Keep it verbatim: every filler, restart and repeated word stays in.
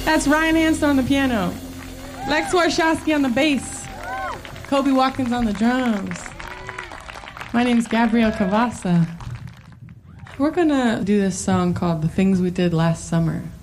That's Ryan Hansen on the piano. Lex Warshawski on the bass. Kobe Watkins on the drums. My name's Gabrielle Cavassa. We're gonna do this song called The Things We Did Last Summer.